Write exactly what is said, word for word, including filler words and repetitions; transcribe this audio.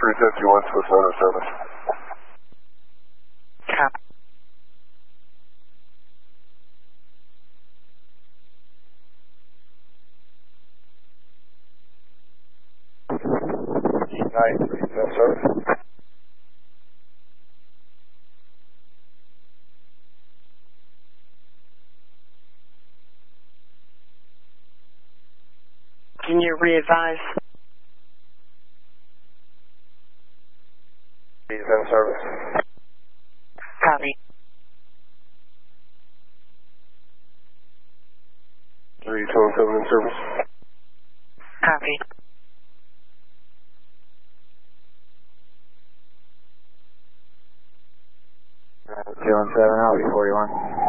three ten two one, Swift Motor Service. Copy. nine three ten service. Can you re-advise? three ten service. Copy. three twenty-seven in service. Copy. two one seven, I'll be forty-one.